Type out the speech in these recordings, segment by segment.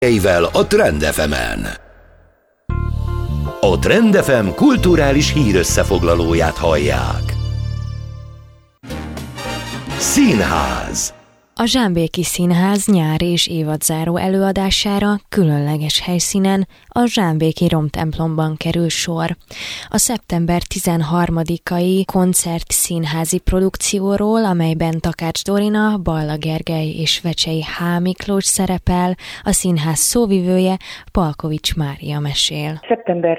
a Trend FM-en. A Trend FM kulturális hírösszefoglalóját hallják. Színház. A Zsámbéki Színház nyári és évadzáró előadására különleges helyszínen, a Zsámbéki Romtemplomban kerül sor. A szeptember 13-ai koncertszínházi produkcióról, amelyben Takács Dorina, Balla Gergely és Vecsey H. Miklós szerepel, a színház szóvivője, Palkovics Mária mesél. Szeptember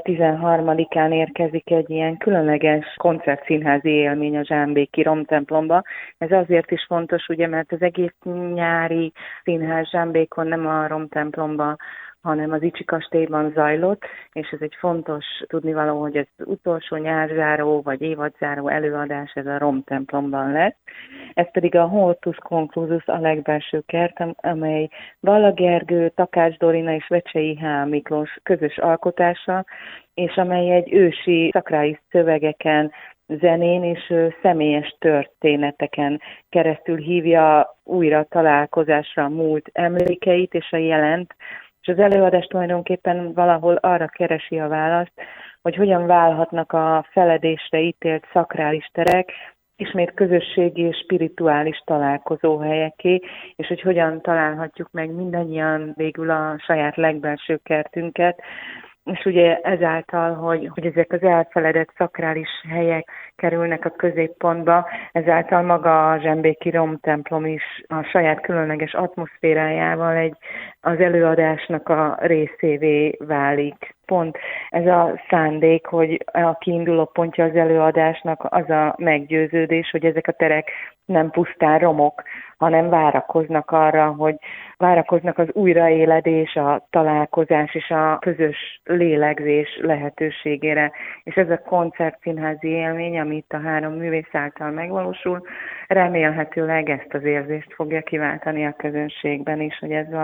13-án érkezik egy ilyen különleges koncertszínházi élmény a Zsámbéki Romtemplomba. Ez azért is fontos, ugye, mert az egész nyári színház Zsámbékon nem a Romtemplomban, hanem az Icsi kastélyban zajlott, és ez egy fontos tudnivaló, hogy ez az utolsó nyárzáró vagy évadzáró előadás, ez a Romtemplomban lesz. Ez pedig a Hortus Conclusus a legbelső kert, amely Balla Gergő, Takács Dorina és Vecsey H. Miklós közös alkotása, és amely egy ősi szakrális szövegeken, zenén és személyes történeteken keresztül hívja újra találkozásra a múlt emlékeit és a jelent, és az előadás tulajdonképpen valahol arra keresi a választ, hogy hogyan válhatnak a feledésre ítélt szakrális terek ismét közösségi és spirituális találkozóhelyeké, és hogy hogyan találhatjuk meg mindannyian végül a saját legbelső kertünket, és ugye ezáltal, hogy ezek az elfeledett szakrális helyek kerülnek a középpontba, ezáltal maga a Zsámbéki Romtemplom is a saját különleges atmoszférájával az előadásnak a részévé válik. Pont ez a szándék, hogy a kiinduló pontja az előadásnak az a meggyőződés, hogy ezek a terek nem pusztán romok, hanem várakoznak arra, hogy várakoznak az újraéledés, a találkozás és a közös lélegzés lehetőségére. És ez a koncertszínházi élmény, ami itt a három művész által megvalósul, remélhetőleg ezt az érzést fogja kiváltani a közönségben is, hogy ez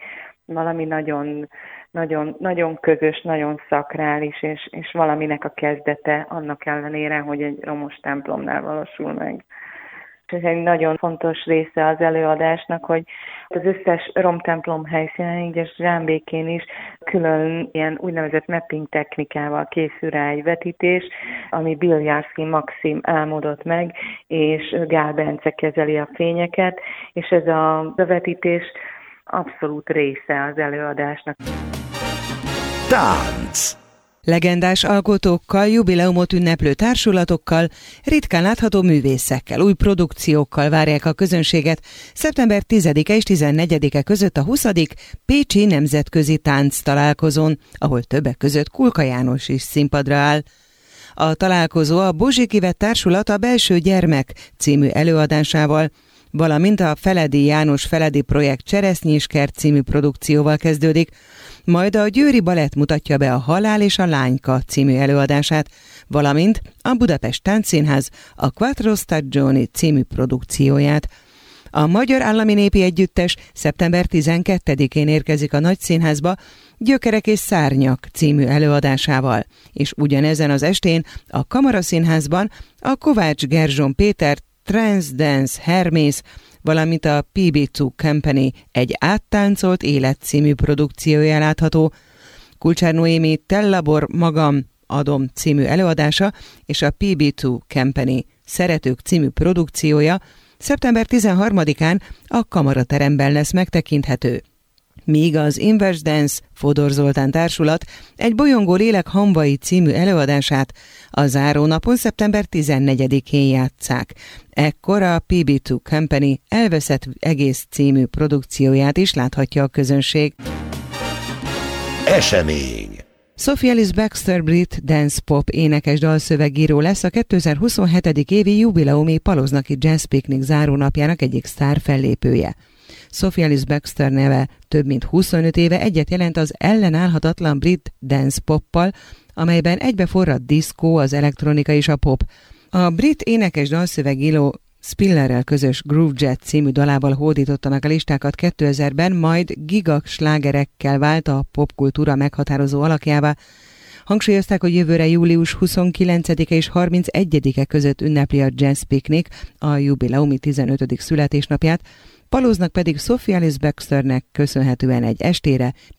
valami nagyon, nagyon, nagyon közös, nagyon szakrális, és valaminek a kezdete annak ellenére, hogy egy romos templomnál valósul meg. Ez egy nagyon fontos része az előadásnak, hogy az összes romtemplom helyszínen, így és Zsámbékén is külön ilyen úgynevezett mapping technikával készül rá egy vetítés, ami Biljárszky Maxim álmodott meg, és Gál Bence kezeli a fényeket, és ez a vetítés abszolút része az előadásnak. Tánc. Legendás alkotókkal, jubileumot ünneplő társulatokkal, ritkán látható művészekkel, új produkciókkal várják a közönséget szeptember 10-e és 14-e között a 20. Pécsi Nemzetközi Tánc találkozón, ahol többek között Kulka János is színpadra áll. A találkozó a Bozsik Társulat a Belső Gyermek című előadásával, valamint a Feledi János Feledi Projekt Cseresznyéskert című produkcióval kezdődik, majd a Győri Balett mutatja be a Halál és a Lányka című előadását, valamint a Budapest Táncszínház a Quattro Stagioni című produkcióját. A Magyar Állami Népi Együttes szeptember 12-én érkezik a Nagyszínházba Gyökerek és Szárnyak című előadásával, és ugyanezen az estén a Kamaraszínházban a Kovács Gerzson Péter Trance Dance Hermész, valamint a PB2 Company egy áttáncolt élet című produkciója látható, Kulcsár Noémi Tellabor Magam Adom című előadása és a PB2 Company Szeretők című produkciója szeptember 13-án a Kamarateremben lesz megtekinthető. Míg az Inverse Dance Fodor Zoltán Társulat egy Bolyongó Lélek Hamvai című előadását a zárónapon szeptember 14-én játsszák. Ekkor a PB2 Company Elveszett egész című produkcióját is láthatja a közönség. Esemény. Sophie Ellis Bextor brit dance pop énekes dalszövegíró lesz a 2027. évi jubileumi Paloznaki Jazz Picnic zárónapjának egyik sztár fellépője. Sophie Ellis Bextor neve több mint 25 éve egyet jelent az ellenállhatatlan brit dance poppal, amelyben egybeforrad diszkó, az elektronika és a pop. A brit énekes dalszövegíró Spillerrel közös Groove Jet című dalával hódította meg a listákat 2000-ben, majd gigaslágerekkel vált a popkultúra meghatározó alakjává. Hangsúlyozták, hogy jövőre július 29-e és 31-e között ünnepli a Jazz Picnic a jubileumi 15. születésnapját. Palóznak pedig Sophie Alice Baxternek köszönhetően egy estére